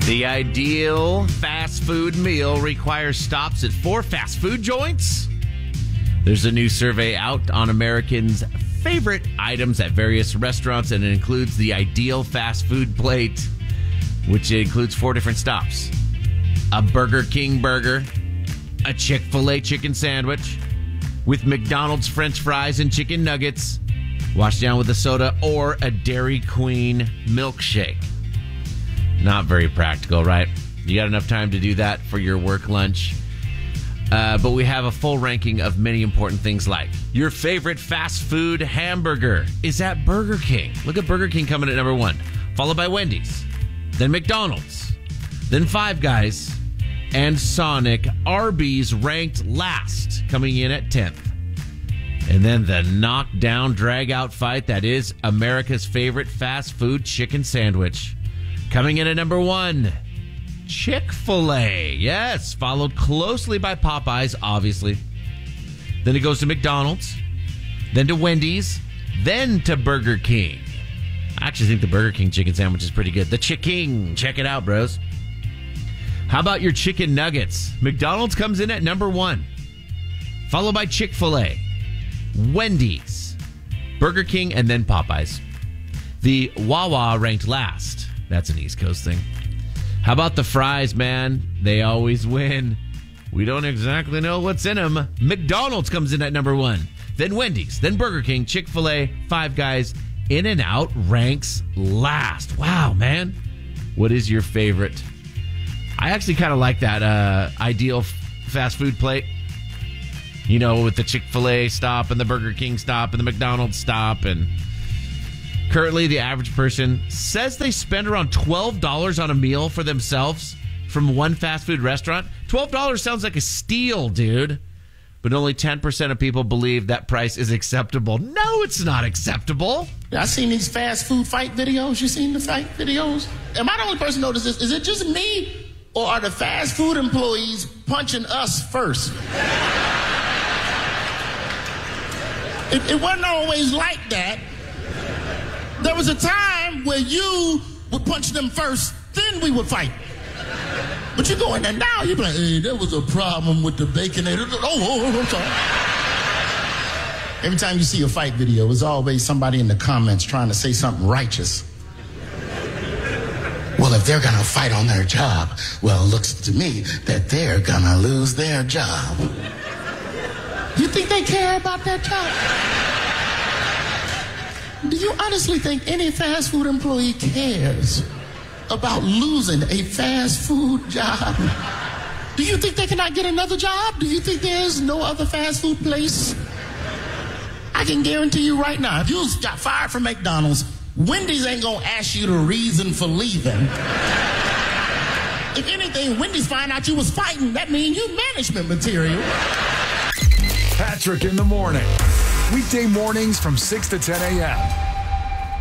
The ideal fast food meal requires stops at 4 fast food joints. There's a new survey out on Americans' favorite items at various restaurants, and it includes the ideal fast food plate, which includes 4 different stops. A Burger King burger, a Chick-fil-A chicken sandwich with McDonald's French fries and chicken nuggets, washed down with a soda, or a Dairy Queen milkshake. Not very practical, right? You got enough time to do that for your work lunch. But we have a full ranking of many important things like your favorite fast food hamburger is at Burger King. Look at Burger King coming at number 1, followed by Wendy's, then McDonald's, then Five Guys, and Sonic. Arby's ranked last, coming in at 10th. And then the knockdown, drag-out fight that is America's favorite fast food chicken sandwich. Coming in at number 1, Chick-fil-A. Yes, followed closely by Popeyes, obviously. Then it goes to McDonald's, then to Wendy's, then to Burger King. I actually think the Burger King chicken sandwich is pretty good. The Chick-king. Check it out, bros. How about your chicken nuggets? McDonald's comes in at number 1, followed by Chick-fil-A, Wendy's, Burger King, and then Popeyes. The Wawa ranked last. That's an East Coast thing. How about the fries, man? They always win. We don't exactly know what's in them. McDonald's comes in at number 1, then Wendy's, then Burger King, Chick-fil-A, Five Guys. In-N-Out ranks last. Wow, man. What is your favorite? I actually kind of like that ideal fast food plate. You know, with the Chick-fil-A stop and the Burger King stop and the McDonald's stop. And currently, the average person says they spend around $12 on a meal for themselves from one fast food restaurant. $12 sounds like a steal, dude. But only 10% of people believe that price is acceptable. No, it's not acceptable. I seen these fast food fight videos. You seen the fight videos? Am I the only person who noticed this? Is it just me? Or are the fast food employees punching us first? It wasn't always like that. There was a time where you would punch them first, then we would fight. But you go in there now, you be like, hey, there was a problem with the Baconator. Oh, I'm sorry. Every time you see a fight video, there's always somebody in the comments trying to say something righteous. Well, if they're going to fight on their job, well, it looks to me that they're going to lose their job. You think they care about that job? Do you honestly think any fast food employee cares about losing a fast food job? Do you think they cannot get another job? Do you think there's no other fast food place? I can guarantee you right now, if you got fired from McDonald's, Wendy's ain't gonna ask you the reason for leaving. If anything, Wendy's find out you was fighting, that means you management material. Patrick in the morning. Weekday mornings from 6 to 10 a.m.